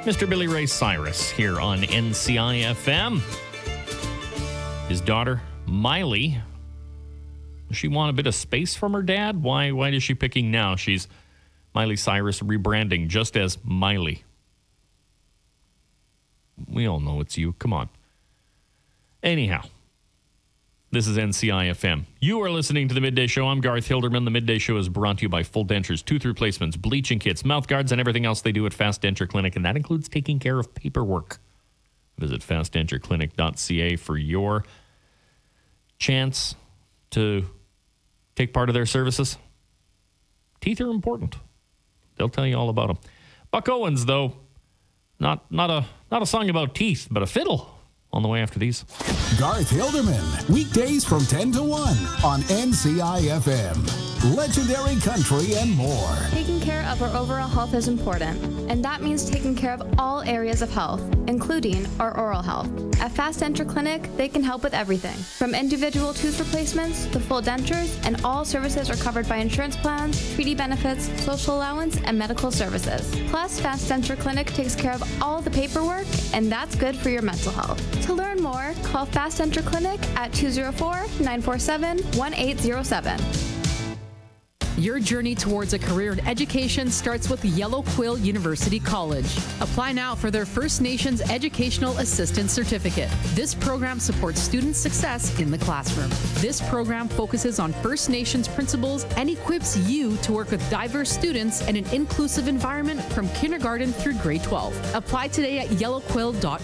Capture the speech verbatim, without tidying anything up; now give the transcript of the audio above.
Mister Billy Ray Cyrus here on N C I F M. His daughter, Miley, does she want a bit of space from her dad? Why, why is she picking now? She's Miley Cyrus rebranding just as Miley. We all know it's you. Come on. Anyhow, this is N C I F M. You are listening to The Midday Show. I'm Garth Hilderman. The Midday Show is brought to you by Full Dentures, tooth replacements, bleaching kits, mouth guards, and everything else they do at Fast Denture Clinic, and that includes taking care of paperwork. Visit fast denture clinic dot c a for your chance to take part of their services. Teeth are important. They'll tell you all about them. Buck Owens, though, not not a not a song about teeth, but a fiddle. On the way after these. Garth Hilderman, weekdays from ten to one on N C I F M. Legendary country and more. Taking care of our overall health is important, and that means taking care of all areas of health, including our oral health. At Fast Denture Clinic, they can help with everything, from individual tooth replacements to full dentures, and all services are covered by insurance plans, treaty benefits, social allowance, and medical services. Plus, Fast Denture Clinic takes care of all the paperwork, and that's good for your mental health. To learn more, call Fast Denture Clinic at two oh four, nine four seven, one eight oh seven. Your journey towards a career in education starts with Yellow Quill University College. Apply now for their First Nations Educational Assistant Certificate. This program supports student success in the classroom. This program focuses on First Nations principles and equips you to work with diverse students in an inclusive environment from kindergarten through grade twelve. Apply today at yellow quill dot